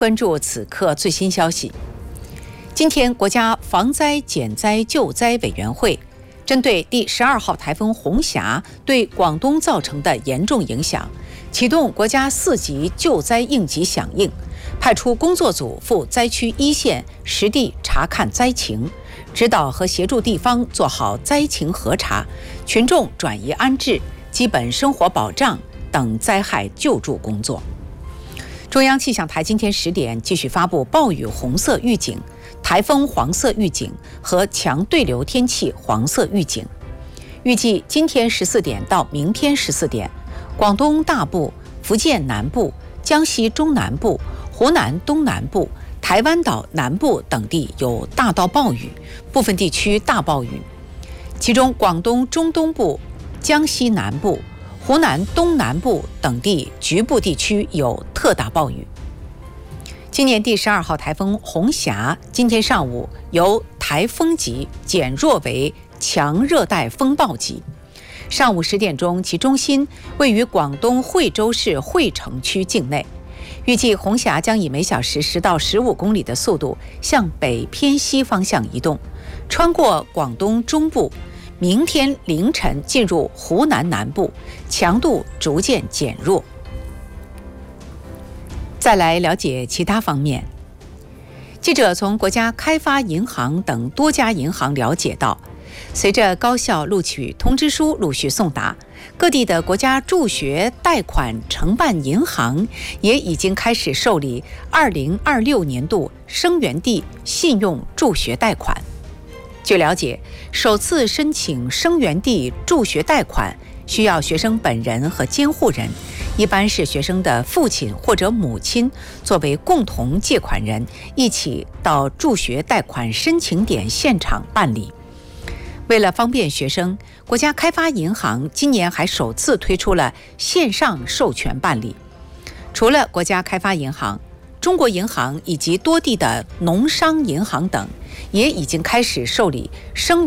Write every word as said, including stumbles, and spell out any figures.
关注此刻最新消息。今天，国家防灾减灾救灾委员会针对第十二号台风红霞对广东造成的严重影响，启动国家四级救灾应急响应，派出工作组赴灾区一线实地查看灾情，指导和协助地方做好灾情核查、群众转移安置、基本生活保障等灾害救助工作。中央气象台今天十点继续发布暴雨红色预警、台风黄色预警和强对流天气黄色预警。预计今天十四点到明天十四点，广东大部、福建南部、江西中南部、湖南东南部、台湾岛南部等地有大到暴雨，部分地区大暴雨。其中广东中东部、江西南部、湖南东南部等地局部地区有特大暴雨。今年第十二号台风红霞今天上午由台风级减弱为强热带风暴级。上午十点钟，其中心位于广东惠州市惠城区境内。预计红霞将以每小时十到十五公里的速度向北偏西方向移动，穿过广东中部，明天凌晨进入湖南南部，强度逐渐减弱。再来了解其他方面。记者从国家开发银行等多家银行了解到，随着高校录取通知书陆续送达，各地的国家助学贷款承办银行也已经开始受理二零二六年度生源地信用助学贷款。据了解，首次申请生源地助学贷款需要学生本人和监护人，一般是学生的父亲或者母亲作为共同借款人，一起到助学贷款申请点现场办理。为了方便学生，国家开发银行今年还首次推出了线上授权办理。除了国家开发银行，中国银行以及多地的农商银行等也已经开始受理生